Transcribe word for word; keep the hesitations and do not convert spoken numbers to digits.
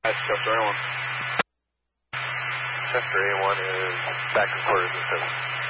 That's Chester A one. Chester A one is back in quarters at seven.